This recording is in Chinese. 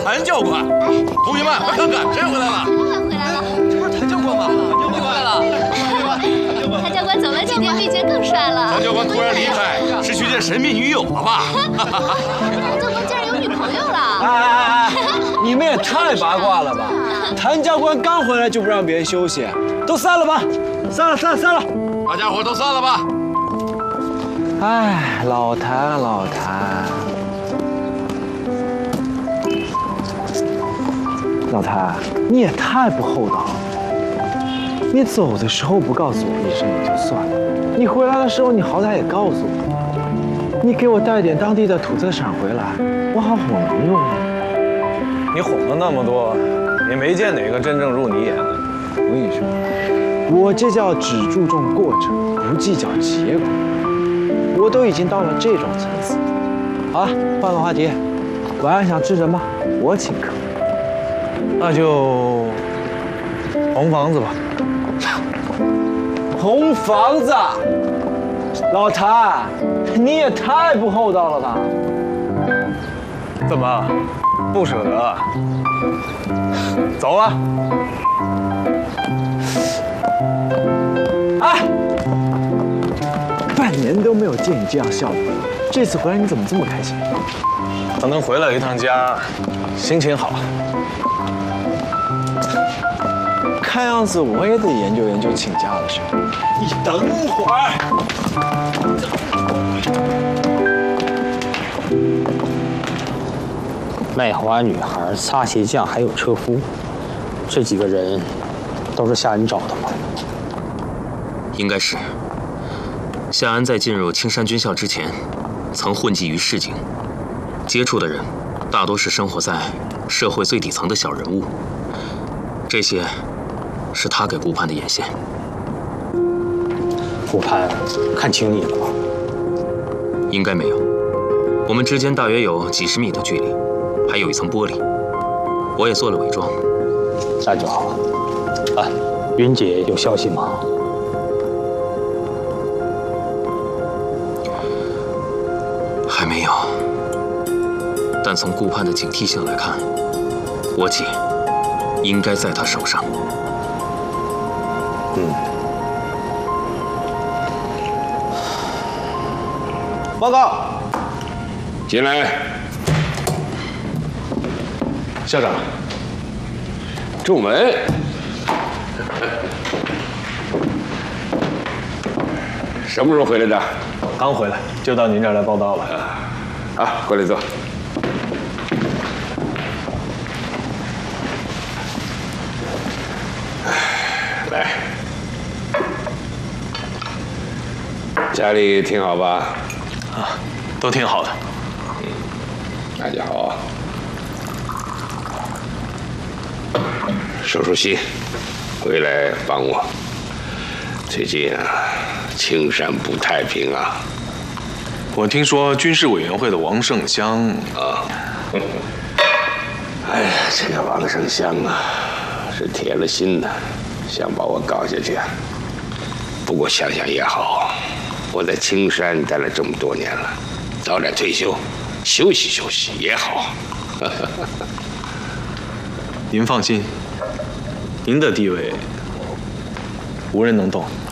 谭教官。同学们，快看看，谁回来了？ 回来了， 这不是谭教官吗？谭教官来了。 谭教官走了几天，比以前更帅了。 谭教官突然离开，是去见神秘女友了吧？ 谭教官竟然有女朋友了！ 哎，你们也太八卦了吧！谭教官刚回来就不让别人休息，都散了吧！散了。 大家伙都散了吧。 哎，老谭，老谭，你也太不厚道了。你走的时候不告诉我一声也就算了，你回来的时候你好歹也告诉我，你给我带点当地的土特产回来，我好哄人用啊。 你哄了那么多，也没见哪个真正入你眼的。 我跟你说，我这叫只注重过程，不计较结果。我都已经到了这种层次。好了，换个话题，晚上想吃什么？我请客。 那就红房子吧。 红房子，老谭，你也太不厚道了吧！ 怎么，不舍得？走了。 哎，半年都没有见你这样笑过，这次回来你怎么这么开心？ 能回来一趟家，心情好。 看样子我也得研究研究请假的事。你等会儿。 卖花女孩、擦鞋匠还有车夫，这几个人都是夏安找的吗？ 应该是。夏安在进入青山军校之前，曾混迹于市井，接触的人大多是生活在社会最底层的小人物。这些是他给顾盼的眼线。 顾盼看清你了吗？ 应该没有，我们之间大约有几十米的距离，还有一层玻璃。我也做了伪装。 那就好。啊，云姐有消息吗？ 还没有。但从顾盼的警惕性来看，我姐应该在他手上。 报告， 进来。 校长， 仲文，什么时候回来的？ 刚回来，就到您这儿来报道了。 啊，过来坐。来，家里挺好吧？ 啊，都挺好的。 那就好。收收心，回来帮我。最近啊，青山不太平啊。 我听说军事委员会的王胜香啊，哎呀，这个王胜香啊，是铁了心的，想把我搞下去。不过想想也好，我在青山待了这么多年了，早点退休，休息休息也好。 您放心，您的地位无人能动。